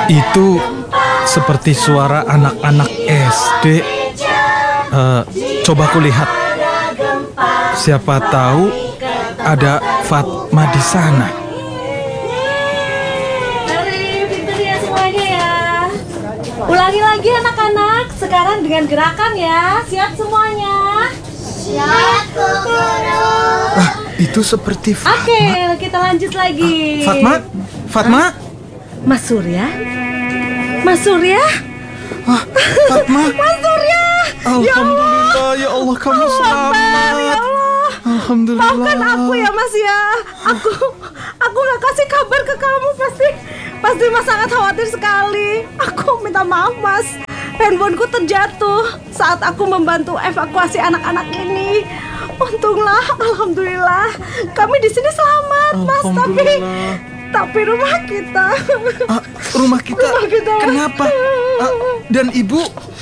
Itu seperti suara anak-anak SD. Coba kulihat. Siapa tahu ada Fatma di sana. Mari, pinter ya semuanya ya. Ulangi lagi anak-anak. Sekarang dengan gerakan ya. Siap semuanya? Siap, Bu Guru. Itu seperti Fatma. Oke, kita lanjut lagi. Fatma? Mas Surya? Mas Surya? Fatma? Mas Surya! Alhamdulillah, ya Allah kamu selamat. Ya Allah. Alhamdulillah. Maafkan aku ya Mas ya. Aku nggak kasih kabar ke kamu, pasti Mas sangat khawatir sekali. Aku minta maaf Mas. Handphoneku terjatuh saat aku membantu evakuasi anak-anak ini. Untunglah, alhamdulillah kami di sini selamat Mas. Tapi rumah kita. Rumah kita kenapa? Dan ibu?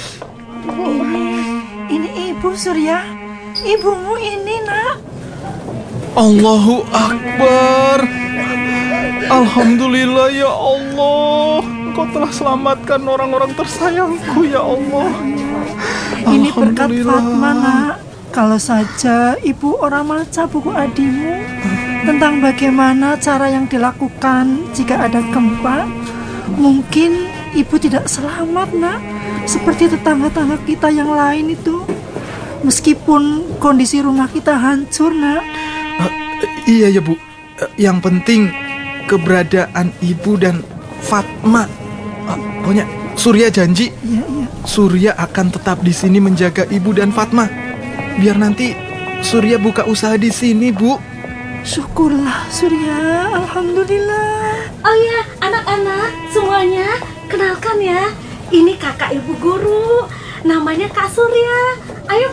Ini ibu Surya. Ibumu ini nak. Allahu Akbar. Alhamdulillah ya Allah. Engkau telah selamatkan orang-orang tersayangku ya Allah. Ini berkat Alhamdulillah. Fatma nak. Kalau saja ibu orang maca buku adimu tentang bagaimana cara yang dilakukan jika ada gempa, mungkin ibu tidak selamat nak. Seperti tetangga-tangga kita yang lain itu. Meskipun kondisi rumah kita hancur nak. Iya ya Bu. Yang penting keberadaan ibu dan Fatma. Pokoknya Surya janji. Iya. Surya akan tetap di sini menjaga ibu dan Fatma. Biar nanti Surya buka usaha di sini, Bu. Syukurlah Surya, alhamdulillah. Oh ya, anak-anak semuanya, kenalkan ya. Ini kakak ibu guru. Namanya Kak Surya. Ayo